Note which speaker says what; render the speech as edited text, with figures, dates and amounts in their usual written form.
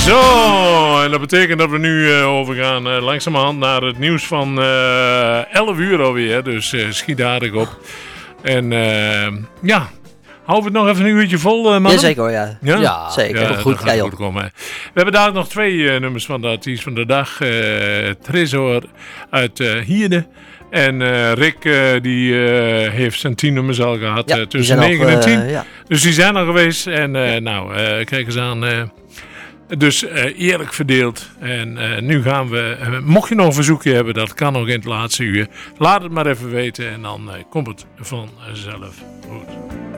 Speaker 1: Zo, en dat betekent dat we nu overgaan langzamerhand naar het nieuws van 11 uur alweer. Dus schiet aardig op. En ja, houden we het nog even een uurtje vol, man?
Speaker 2: Jazeker hoor, ja. Ja, zeker.
Speaker 1: Ja,
Speaker 2: goed,
Speaker 1: gaat goed komen. We hebben daar nog 2 nummers van de artiest van de dag. Tresor uit Hierde. En Rick die heeft zijn 10 nummers al gehad. Tussen 9 en 10. Ja. Dus die zijn er geweest. En kijk eens aan. Dus eerlijk verdeeld. En nu gaan we... mocht je nog een verzoekje hebben, dat kan nog in het laatste uur. Laat het maar even weten en dan komt het vanzelf goed.